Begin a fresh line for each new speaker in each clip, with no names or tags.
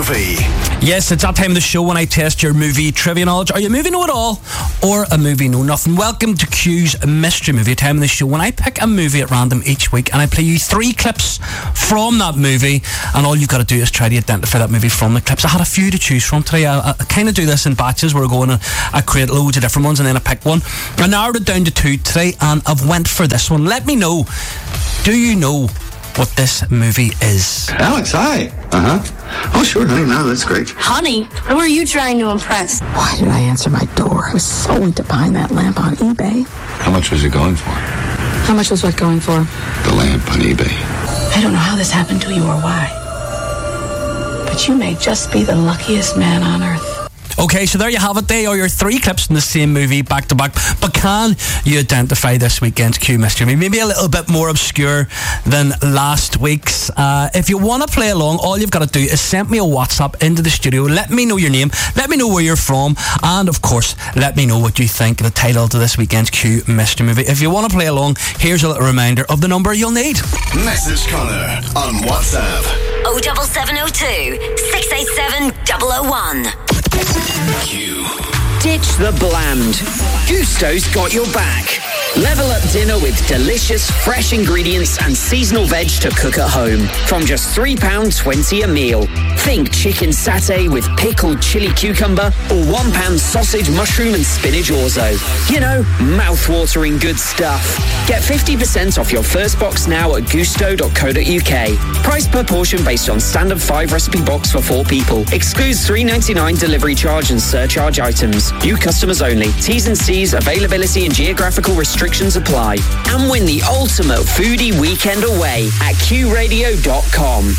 movie.
Yes, it's that time of the show when I test your movie trivia knowledge. Are you a movie know-it-all or a movie know-nothing? Welcome to Q's Mystery Movie, time of the show when I pick a movie at random each week and I play you 3 clips from that movie, and all you've got to do is try to identify that movie from the clips. I had a few to choose from today. I kind of do this in batches where I go and I create loads of different ones and then I pick one. I narrowed it down to 2 today and I've went for this one. Let me know, do you know what this movie is?
Alex, hi. Oh, sure, honey. No, that's great.
Honey, who are you trying to impress?
Why did I answer my door? I was so into buying that lamp on eBay.
How much was it going for?
How much was what going for?
The lamp on eBay.
I don't know how this happened to you or why, but you may just be the luckiest man on earth.
Okay, so there you have it. They are your 3 clips from the same movie back to back. But can you identify this weekend's Q Mystery Movie? Maybe a little bit more obscure than last week's. If you want to play along, all you've got to do is send me a WhatsApp into the studio. Let me know your name. Let me know where you're from. And, of course, let me know what you think of the title to this weekend's Q Mystery Movie. If you want to play along, here's a little reminder of the number you'll need.
Message Connor on WhatsApp.
07702 687 001.
Q.
Ditch the bland. Gusto's got your back. Level up dinner with delicious, fresh ingredients and seasonal veg to cook at home. From just £3.20 a meal. Think chicken satay with pickled chili cucumber or £1 sausage, mushroom and spinach orzo. You know, mouth-watering good stuff. Get 50% off your first box now at gusto.co.uk. Price per portion based on standard 5 recipe box for 4 people. Excludes $3.99 delivery charge and surcharge items. New customers only. T's and C's, availability and geographical restrictions apply. And win the ultimate foodie weekend away at qradio.com.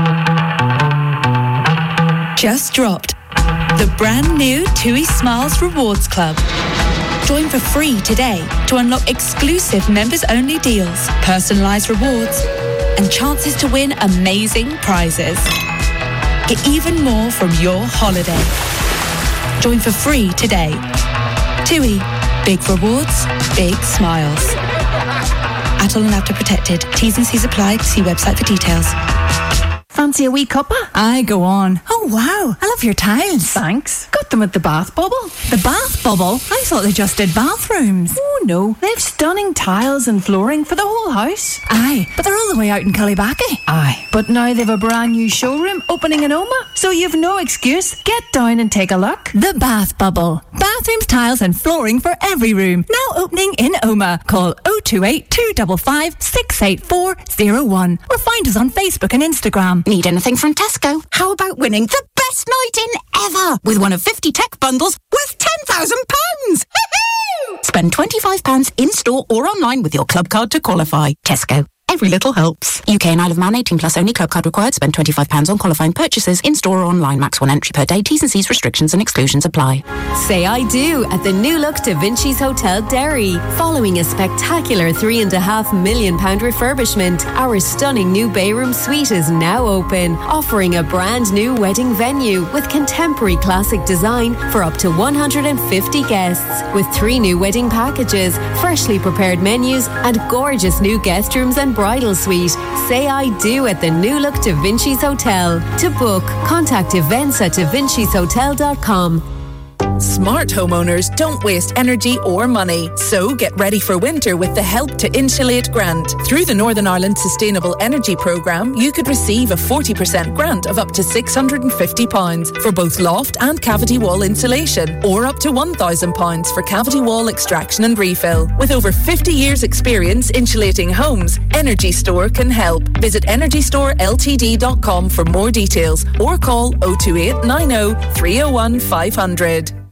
Just dropped the brand new TUI Smiles Rewards Club. Join for free today to unlock exclusive members-only deals, personalised rewards, and chances to win amazing prizes. Get even more from your holiday. Join for free today. TUI. Big rewards, big smiles. Atoll and After Protected. T's and C's apply. See website for details.
Fancy a wee cuppa?
Aye, go on.
Oh, wow. I love your tiles.
Thanks.
Got them at the Bath Bubble.
The Bath Bubble? I thought they just did bathrooms.
Oh, no. They've stunning tiles and flooring for the whole house.
Aye, but they're all the way out in Cullybackey.
Aye, but now they've a brand new showroom opening in Oma, so you've no excuse. Get down and take a look.
The Bath Bubble. Bathrooms, tiles and flooring for every room. Now opening in Oma. Call 028 255 68401 or find us on Facebook and Instagram.
Need anything from Tesco? How about winning the best night in ever with one of 50 tech bundles worth £10,000? Spend £25 in-store or online with your club card to qualify. Tesco. Every little helps. UK and Isle of Man 18 plus only. Club card required. Spend £25 on qualifying purchases in-store or online. Max 1 entry per day. T's and C's restrictions and exclusions apply.
Say I do at the new look Da Vinci's Hotel Derry. Following a spectacular £3.5 million refurbishment, our stunning new Bayroom suite is now open, offering a brand new wedding venue with contemporary classic design for up to 150 guests, with 3 new wedding packages, freshly prepared menus and gorgeous new guest rooms and bridal suite. Say I do at the new look Da Vinci's Hotel. To book, contact events at davinci'shotel.com.
Smart homeowners don't waste energy or money, so get ready for winter with the Help to Insulate grant. Through the Northern Ireland Sustainable Energy Programme, you could receive a 40% grant of up to £650 for both loft and cavity wall insulation, or up to £1,000 for cavity wall extraction and refill. With over 50 years' experience insulating homes, Energy Store can help. Visit EnergyStoreLTD.com for more details, or call 028 90 301 500.